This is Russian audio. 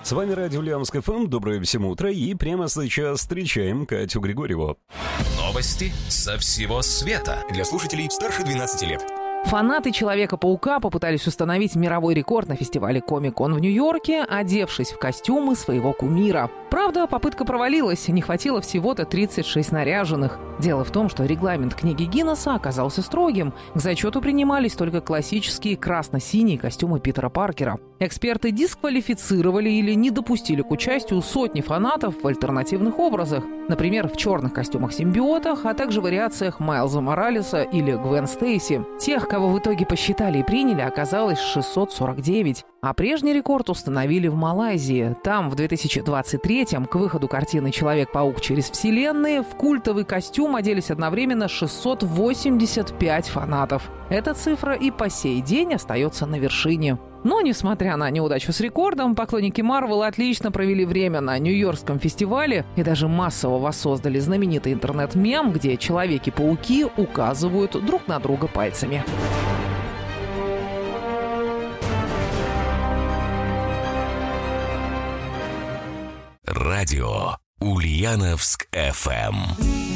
С вами радио Ульяновск ФМ. Доброе всем утро. И прямо сейчас встречаем Катю Григорьеву. Новости со всего света для слушателей старше 12 лет. Фанаты Человека-паука попытались установить мировой рекорд на фестивале Комик-кон в Нью-Йорке, одевшись в костюмы своего кумира. Правда, попытка провалилась, не хватило всего-то 36 наряженных. Дело в том, что регламент книги Гиннесса оказался строгим. К зачету принимались только классические красно-синие костюмы Питера Паркера. Эксперты дисквалифицировали или не допустили к участию сотни фанатов в альтернативных образах. Например, в черных костюмах-симбиотах, а также вариациях Майлза Моралеса или Гвен Стейси. Тех, кого в итоге посчитали и приняли, оказалось 649. А прежний рекорд установили в Малайзии. Там в 2023-м к выходу картины «Человек-паук через вселенные» в культовый костюм оделись одновременно 685 фанатов. Эта цифра и по сей день остается на вершине. Но, несмотря на неудачу с рекордом, поклонники Марвел отлично провели время на Нью-Йоркском фестивале и даже массово воссоздали знаменитый интернет-мем, где Человеки-пауки указывают друг на друга пальцами. Радио Ульяновск ФМ.